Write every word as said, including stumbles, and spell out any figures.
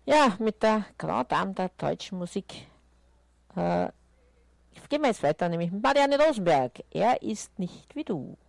Ja, mit der Grand Dame der deutschen Musik äh, gehen wir jetzt weiter, nämlich mit Marianne Rosenberg. Er ist nicht wie du.